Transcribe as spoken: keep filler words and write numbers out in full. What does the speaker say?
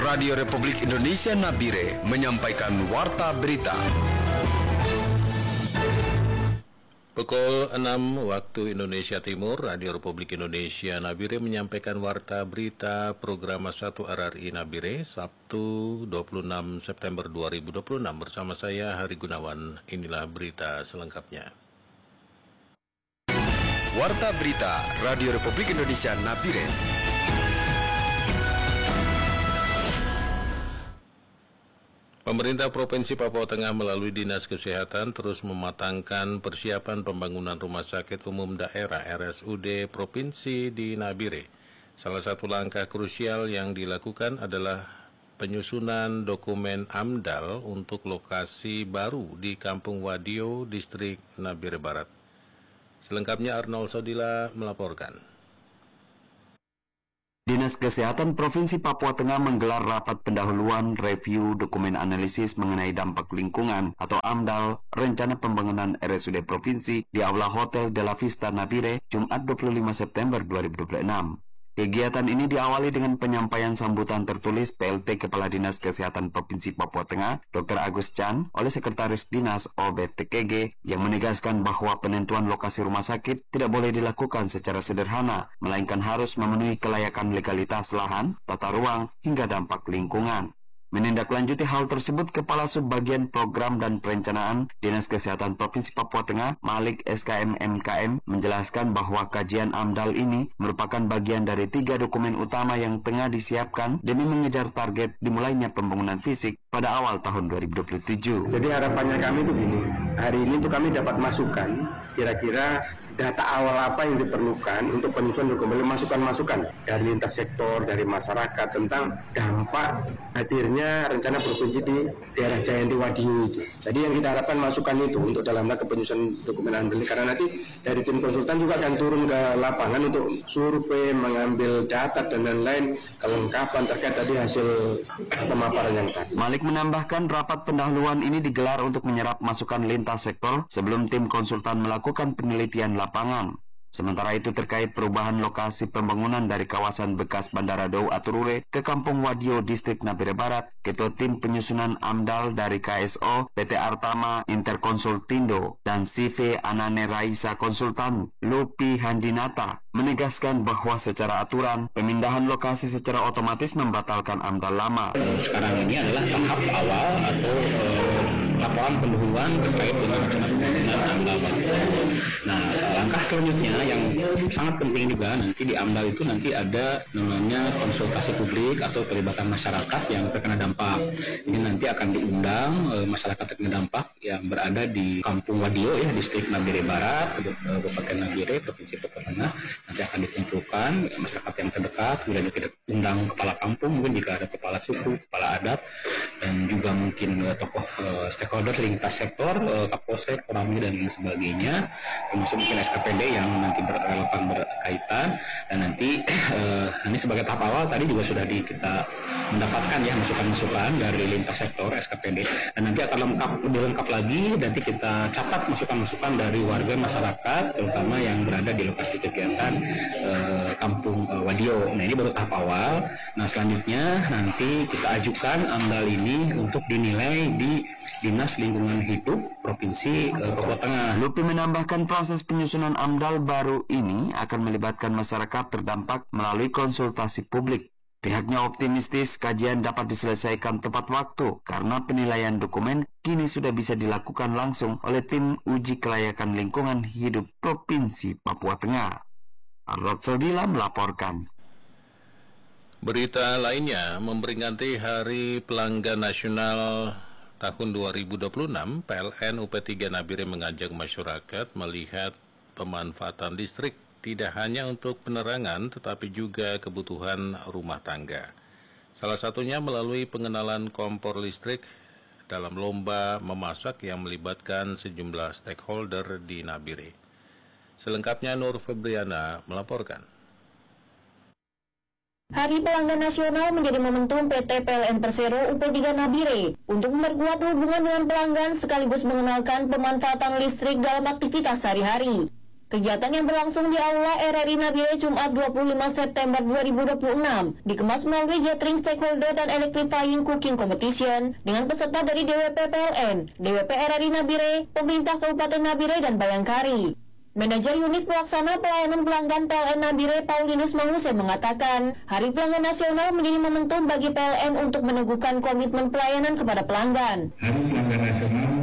Radio Republik Indonesia Nabire menyampaikan warta berita. Pukul enam waktu Indonesia Timur, Radio Republik Indonesia Nabire menyampaikan warta berita program satu R R I Nabire, Sabtu dua puluh enam September dua ribu dua puluh enam bersama saya Hari Gunawan. Inilah berita selengkapnya. Warta berita Radio Republik Indonesia Nabire. Pemerintah Provinsi Papua Tengah melalui Dinas Kesehatan terus mematangkan persiapan pembangunan Rumah Sakit Umum Daerah R S U D Provinsi di Nabire. Salah satu langkah krusial yang dilakukan adalah penyusunan dokumen AMDAL untuk lokasi baru di Kampung Wadio, Distrik Nabire Barat. Selengkapnya Arnold Sodila melaporkan. Dinas Kesehatan Provinsi Papua Tengah menggelar rapat pendahuluan review dokumen analisis mengenai dampak lingkungan atau AMDAL rencana pembangunan R S U D Provinsi di Aula Hotel De La Vista Nabire, Jumat dua puluh lima September dua ribu dua puluh enam. Kegiatan ini diawali dengan penyampaian sambutan tertulis P L T Kepala Dinas Kesehatan Provinsi Papua Tengah, Doktor Agus Chan, oleh Sekretaris Dinas O B T K G yang menegaskan bahwa penentuan lokasi rumah sakit tidak boleh dilakukan secara sederhana, melainkan harus memenuhi kelayakan legalitas lahan, tata ruang, hingga dampak lingkungan. Menindaklanjuti hal tersebut, Kepala Subbagian Program dan Perencanaan Dinas Kesehatan Provinsi Papua Tengah, Malik S K M M K M, menjelaskan bahwa kajian AMDAL ini merupakan bagian dari tiga dokumen utama yang tengah disiapkan demi mengejar target dimulainya pembangunan fisik pada awal tahun dua ribu dua puluh tujuh. Jadi harapannya kami itu gini, hari ini tuh kami dapat masukan, kira-kira data awal apa yang diperlukan untuk penyusunan dokumen, masukan-masukan dari lintas sektor, dari masyarakat tentang dampak hadirnya rencana provinsi di daerah Jayanti Wadio itu. Jadi yang kita harapkan masukan itu untuk dalam rangka penyusunan dokumen AMDAL, karena nanti dari tim konsultan juga akan turun ke lapangan untuk survei, mengambil data dan lain-lain kelengkapan terkait tadi hasil pemaparan yang tadi. Malik menambahkan rapat pendahuluan ini digelar untuk menyerap masukan lintas sektor sebelum tim konsultan melakukan penelitian lapangan. Sementara itu terkait perubahan lokasi pembangunan dari kawasan bekas Bandara Dau Aturure ke Kampung Wadio, Distrik Nabire Barat, Ketua Tim Penyusunan AMDAL dari K S O, P T Artama Interkonsultindo, dan C V Anane Raisa Konsultan, Lupi Handinata, menegaskan bahwa secara aturan, pemindahan lokasi secara otomatis membatalkan AMDAL lama. Sekarang ini adalah tahap awal atau eh, laporan pendahuluan terkait dengan rencana pembangunan AMDAL. Nah, langkah selanjutnya yang sangat penting juga nanti di AMDAL itu nanti ada namanya konsultasi publik atau pelibatan masyarakat yang terkena dampak. Ini nanti akan diundang e, masyarakat terkena dampak yang berada di Kampung Wadio ya, Distrik Nabire Barat, Kabupaten Nabire, Provinsi Papua Tengah. Nanti akan dikumpulkan masyarakat yang terdekat, kemudian kita undang kepala kampung, mungkin jika ada kepala suku, kepala adat, dan juga mungkin e, tokoh e, stakeholder lintas sektor, e, Kapolsek, Koramil dan lain sebagainya, termasuk mungkin S K P D yang nanti berrelevan berkaitan. Dan nanti eh, ini sebagai tahap awal tadi juga sudah di, kita mendapatkan ya masukan-masukan dari lintas sektor S K P D, dan nanti akan lengkap, lebih lengkap lagi nanti kita catat masukan-masukan dari warga masyarakat terutama yang berada di lokasi kegiatan eh, Kampung eh, Wadio. Nah ini baru tahap awal. Nah selanjutnya nanti kita ajukan AMDAL ini untuk dinilai di Dinas Lingkungan Hidup Provinsi eh, Papua Tengah. Lupi menambahkan proses penyusunan AMDAL baru ini akan melibatkan masyarakat terdampak melalui konsultasi publik. Pihaknya optimistis kajian dapat diselesaikan tepat waktu karena penilaian dokumen kini sudah bisa dilakukan langsung oleh tim uji kelayakan lingkungan hidup Provinsi Papua Tengah. Arnold Sodila melaporkan. Berita lainnya, memperingati Hari Pelanggan Nasional tahun dua ribu dua puluh enam, P L N U P tiga Nabire mengajak masyarakat melihat pemanfaatan listrik tidak hanya untuk penerangan tetapi juga kebutuhan rumah tangga. Salah satunya melalui pengenalan kompor listrik dalam lomba memasak yang melibatkan sejumlah stakeholder di Nabire. Selengkapnya Nur Febriana melaporkan. Hari Pelanggan Nasional menjadi momentum P T P L N Persero U P tiga Nabire untuk memperkuat hubungan dengan pelanggan sekaligus mengenalkan pemanfaatan listrik dalam aktivitas sehari-hari. Kegiatan yang berlangsung di Aula R R I Nabire Jumat dua puluh lima September dua ribu dua puluh enam dikemas melalui gathering stakeholder dan electrifying cooking competition dengan peserta dari D W P P L N, D W P R R I Nabire, pemerintah Kabupaten Nabire, dan Bayangkari. Manajer Unit Pelaksana Pelayanan Pelanggan P L N Nabire, Paulinus Manguse, mengatakan Hari Pelanggan Nasional menjadi momentum bagi P L N untuk meneguhkan komitmen pelayanan kepada pelanggan. Hari Pelanggan Nasional